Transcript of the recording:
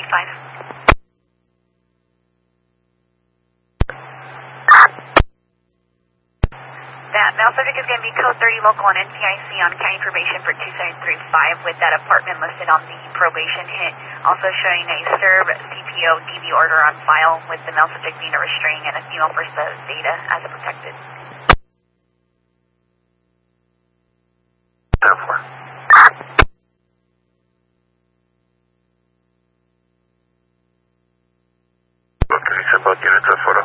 That male subject is going to be code 30 local on NCIC on county probation for 2735 with that apartment listed on the probation hit. Also showing a serve CPO DV order on file with the male subject being a restraining and a female for the data as a protected. 10-4. Okay, so both units are 4